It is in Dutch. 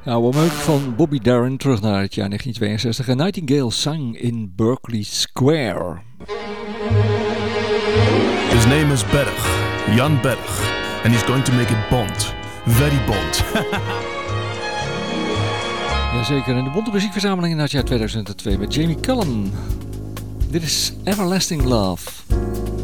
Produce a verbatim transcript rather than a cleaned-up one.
Nou, we mogen van Bobby Darin terug naar het jaar negentien tweeënzestig. En Nightingale sang in Berkeley Square. His name is Berg, Jan Berg. And he's going to make it Bond. Very Bond. Jazeker, in de bonte muziekverzameling in het jaar tweeduizend twee met Jamie Cullum. Dit is Everlasting Love.